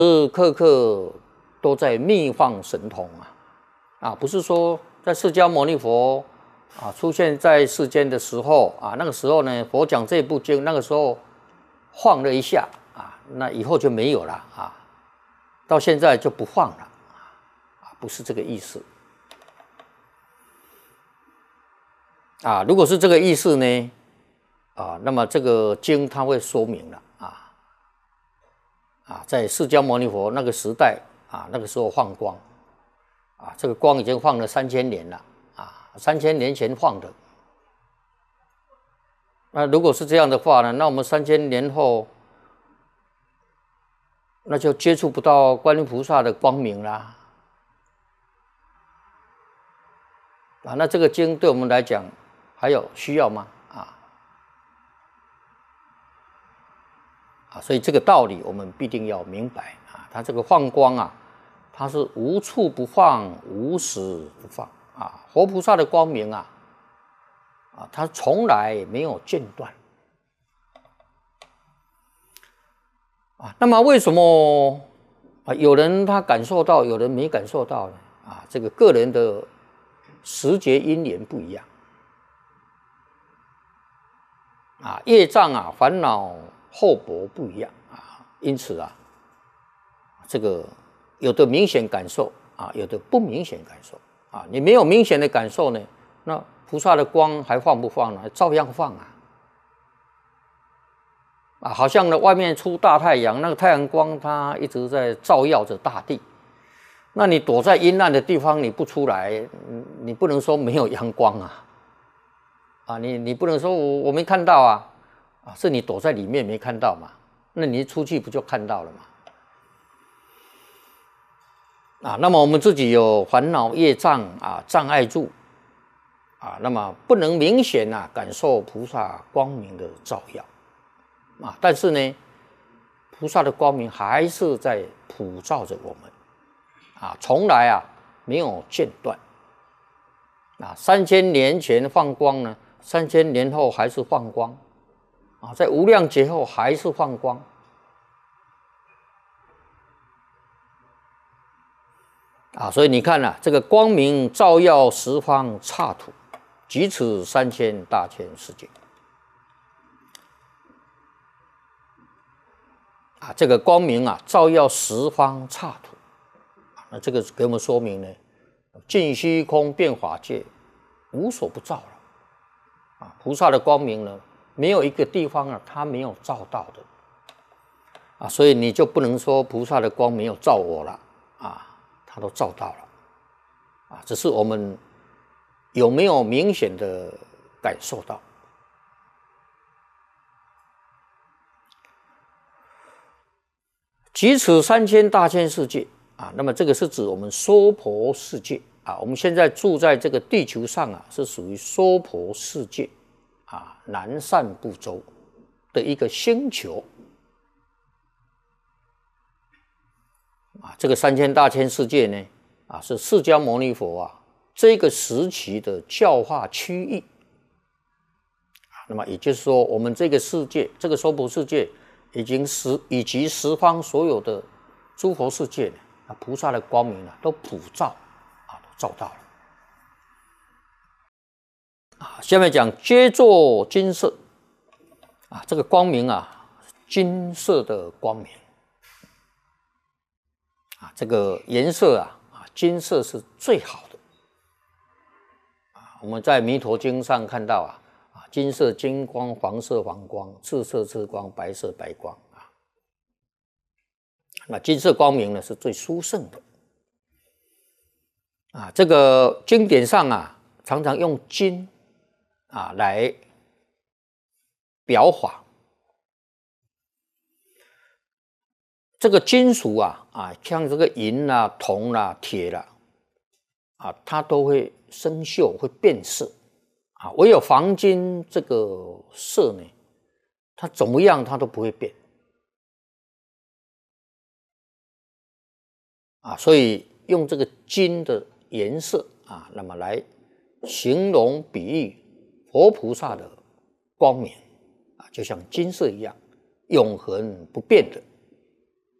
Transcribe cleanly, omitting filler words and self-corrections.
时刻刻都在密放神通不是说在释迦牟尼佛出现在世间的时候那个时候呢，佛讲这部经，那个时候放了一下那以后就没有了到现在就不放了不是这个意思如果是这个意思呢那么这个经它会说明了在释迦牟尼佛那个时代那个时候放光这个光已经放了3000年了3000年前放的。那如果是这样的话呢，那我们3000年后那就接触不到观音菩萨的光明啦那这个经对我们来讲还有需要吗？所以这个道理我们必定要明白它这个放光它是无处不放，无时不放活菩萨的光明它从来没有间断那么为什么有人他感受到，有人没感受到呢？这个个人的时节因缘不一样业障烦恼厚薄不一样因此这个有的明显感受有的不明显感受你没有明显的感受呢，那菩萨的光还放不放呢？照样放好像呢外面出大太阳，那个太阳光它一直在照耀着大地，那你躲在阴暗的地方你不出来，你不能说没有阳光你不能说我没看到是你躲在里面没看到嘛，那你一出去不就看到了嘛那么我们自己有烦恼业障障碍住那么不能明显感受菩萨光明的照耀但是呢菩萨的光明还是在普照着我们从来没有间断3000年前放光呢，3000年后还是放光在无量劫后还是放光所以你看这个光明照耀十方刹土，即此3000大千世界这个光明照耀十方刹土那这个给我们说明呢，尽虚空遍法界无所不照了菩萨的光明呢，没有一个地方它没有照到的所以你就不能说菩萨的光没有照我了它都照到了只是我们有没有明显的感受到即此3000大千世界那么这个是指我们娑婆世界我们现在住在这个地球上是属于娑婆世界南赡部洲的一个星球这个3000大千世界呢是释迦牟尼佛这个时期的教化区域那么也就是说我们这个世界，这个娑婆世界以及十方所有的诸佛世界菩萨的光明都普照都照到了下面讲皆作金色这个光明金色的光明这个颜色金色是最好的我们在弥陀经上看到金色金光，黄色黄光，赤色赤光，白色白光那金色光明呢是最殊胜的这个经典上常常用金来表法这个金属像这个银铜铁它都会生锈会变色唯有黄金这个色呢它怎么样它都不会变所以用这个金的颜色那么来形容比喻佛菩萨的光明就像金色一样永恒不变的